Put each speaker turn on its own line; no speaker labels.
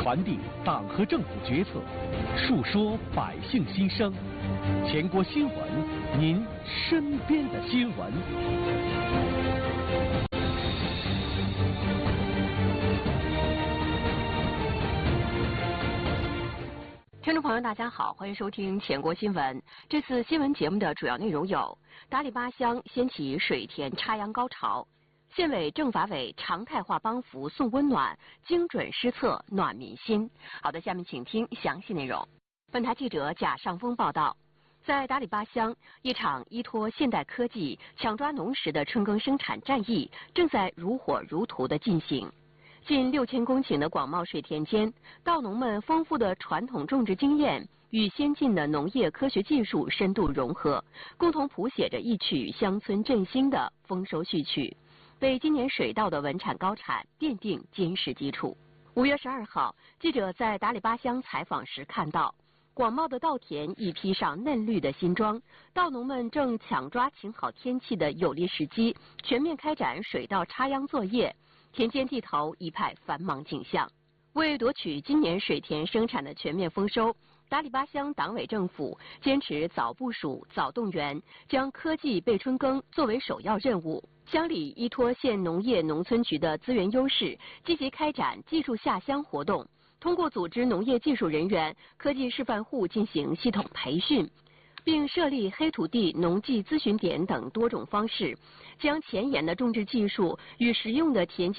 传递党和政府决策，述说百姓心声。全国新闻，您身边的新闻。
听众朋友，大家好，欢迎收听全国新闻。这次新闻节目的主要内容有：达里巴乡掀起水田插秧高潮，县委政法委常态化帮扶送温暖，精准施策暖民心。好的，下面请听详细内容。本台记者贾尚峰报道，在达里巴乡，一场依托现代科技抢抓农时的春耕生产战役正在如火如荼地进行。近6000公顷的广袤水田间，稻农们丰富的传统种植经验与先进的农业科学技术深度融合，共同谱写着一曲乡村振兴的丰收序曲，为今年水稻的稳产高产奠定坚实基础。5月12号，记者在达里巴乡采访时看到，广袤的稻田已披上嫩绿的新装，稻农们正抢抓晴好天气的有利时机，全面开展水稻插秧作业。田间地头一派繁忙景象。为夺取今年水田生产的全面丰收，达里巴乡党委政府坚持早部署、早动员，将科技备春耕作为首要任务。乡里依托县农业农村局的资源优势，积极开展技术下乡活动，通过组织农业技术人员、科技示范户进行系统培训，并设立黑土地农技咨询点等多种方式，将前沿的种植技术与实用的田间